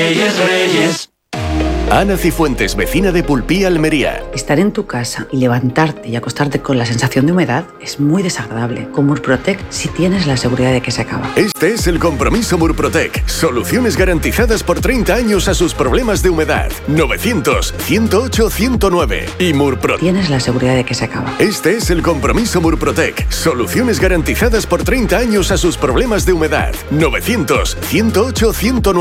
Ana Cifuentes, vecina de Pulpí, Almería. Estar en tu casa y levantarte y acostarte con la sensación de humedad es muy desagradable. Con Murprotec sí tienes la seguridad de que se acaba. Este es el compromiso Murprotec. Soluciones garantizadas por 30 años a sus problemas de humedad. 900-108-109. Y Murprotec. Tienes la seguridad de que se acaba. Este es el compromiso Murprotec. Soluciones garantizadas por 30 años a sus problemas de humedad. 900-108-109.